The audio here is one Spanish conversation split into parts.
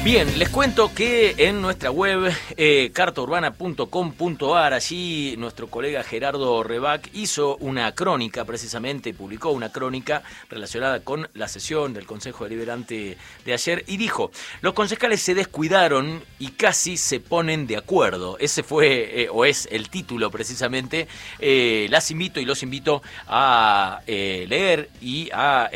Bien, les cuento que en nuestra web cartaurbana.com.ar, allí nuestro colega Gerardo Rebac hizo una crónica, precisamente publicó una crónica relacionada con la sesión del Consejo Deliberante de ayer y dijo: los concejales se descuidaron y casi se ponen de acuerdo. Ese fue, o es el título precisamente. Las invito y los invito a leer y a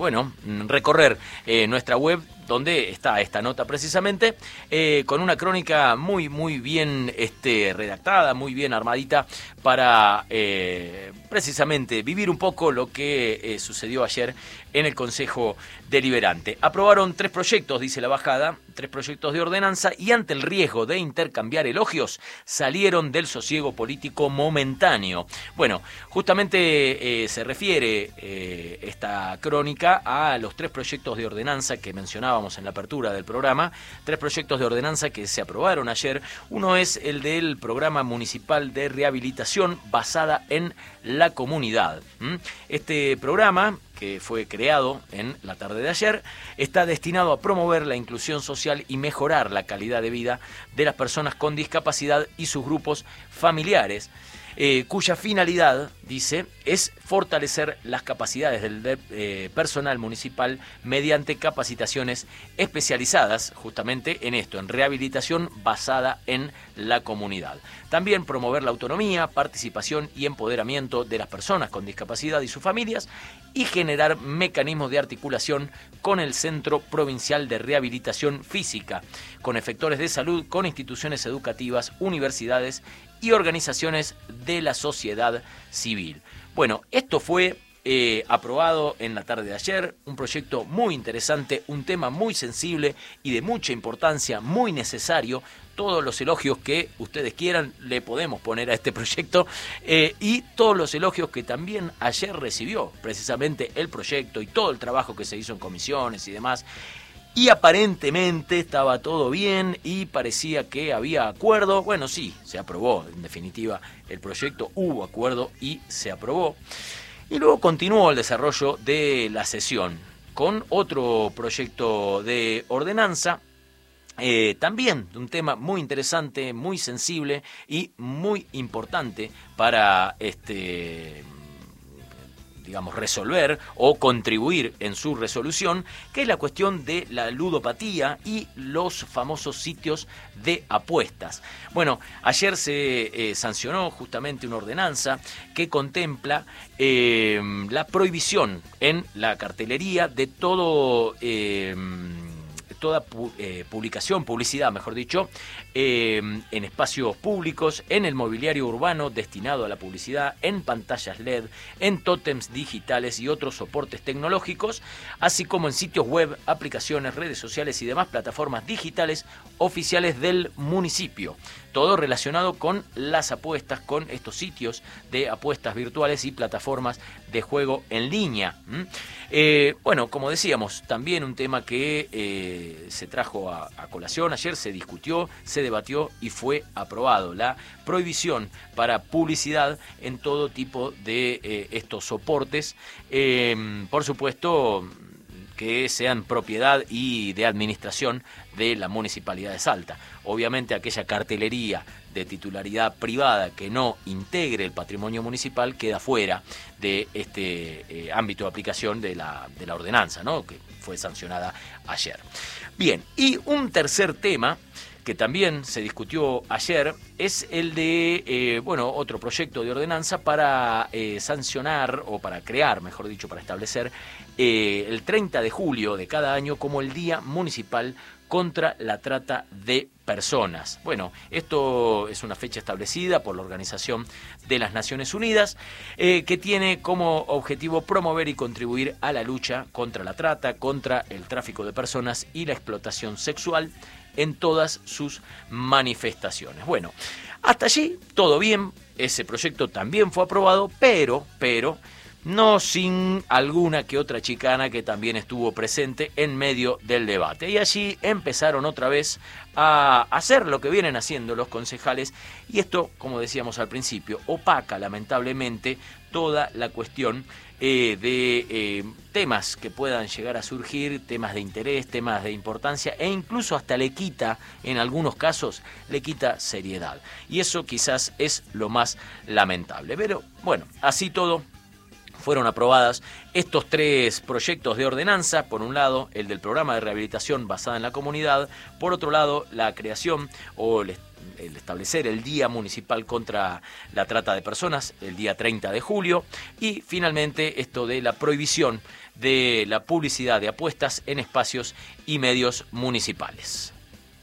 recorrer nuestra web, donde está esta nota precisamente, con una crónica muy bien redactada, muy bien armadita, para precisamente vivir un poco lo que sucedió ayer en el Consejo Deliberante. Aprobaron 3 proyectos, dice la bajada, 3 proyectos de ordenanza, y ante el riesgo de intercambiar elogios, salieron del sosiego político momentáneo. Bueno, justamente se refiere esta crónica a los 3 proyectos de ordenanza que mencionábamos en la apertura del programa, 3 proyectos de ordenanza que se aprobaron ayer. Uno es el del Programa Municipal de Rehabilitación basada en la comunidad. Este programa, que fue creado en la tarde de ayer, está destinado a promover la inclusión social y mejorar la calidad de vida de las personas con discapacidad y sus grupos familiares, cuya finalidad, dice, es fortalecer las capacidades del personal municipal mediante capacitaciones especializadas justamente en esto, en rehabilitación basada en la comunidad. También promover la autonomía, participación y empoderamiento de las personas con discapacidad y sus familias, y generar mecanismos de articulación con el Centro Provincial de Rehabilitación Física, con efectores de salud, con instituciones educativas, universidades y organizaciones de la sociedad civil. Bueno, esto fue aprobado en la tarde de ayer, un proyecto muy interesante, un tema muy sensible y de mucha importancia, muy necesario. Todos los elogios que ustedes quieran le podemos poner a este proyecto, y todos los elogios que también ayer recibió precisamente el proyecto y todo el trabajo que se hizo en comisiones y demás. Y aparentemente estaba todo bien y parecía que había acuerdo. Bueno, sí, se aprobó, en definitiva, el proyecto, hubo acuerdo y se aprobó. Y luego continuó el desarrollo de la sesión con otro proyecto de ordenanza, también de un tema muy interesante, muy sensible y muy importante para resolver o contribuir en su resolución, que es la cuestión de la ludopatía y los famosos sitios de apuestas. Bueno, ayer se sancionó justamente una ordenanza que contempla la prohibición en la cartelería de toda publicidad, mejor dicho, en espacios públicos, en el mobiliario urbano destinado a la publicidad, en pantallas LED, en tótems digitales y otros soportes tecnológicos, así como en sitios web, aplicaciones, redes sociales y demás plataformas digitales oficiales del municipio. Todo relacionado con las apuestas, con estos sitios de apuestas virtuales y plataformas de juego en línea. Bueno, como decíamos, también un tema que se trajo a colación. Ayer se discutió, se debatió y fue aprobado. La prohibición para publicidad en todo tipo de estos soportes. Por supuesto, que sean propiedad y de administración de la Municipalidad de Salta. Obviamente aquella cartelería de titularidad privada que no integre el patrimonio municipal queda fuera de este ámbito de aplicación de la ordenanza, ¿no?, que fue sancionada ayer. Bien, y un tercer tema que también se discutió ayer es el de, otro proyecto de ordenanza para sancionar, o para crear, mejor dicho, para establecer el 30 de julio de cada año como el Día Municipal contra la Trata de Personas. Bueno, esto es una fecha establecida por la Organización de las Naciones Unidas, que tiene como objetivo promover y contribuir a la lucha contra la trata, contra el tráfico de personas y la explotación sexual en todas sus manifestaciones. Bueno, hasta allí todo bien, ese proyecto también fue aprobado, pero no sin alguna que otra chicana que también estuvo presente en medio del debate. Y allí empezaron otra vez a hacer lo que vienen haciendo los concejales, y esto, como decíamos al principio, opaca lamentablemente toda la cuestión de temas que puedan llegar a surgir, temas de interés, temas de importancia, e incluso hasta le quita, en algunos casos, le quita seriedad. Y eso quizás es lo más lamentable. Pero bueno, así todo, fueron aprobadas estos 3 proyectos de ordenanza. Por un lado, el del programa de rehabilitación basada en la comunidad. Por otro lado, la creación o el establecer el Día Municipal contra la Trata de Personas, el día 30 de julio. Y finalmente, esto de la prohibición de la publicidad de apuestas en espacios y medios municipales.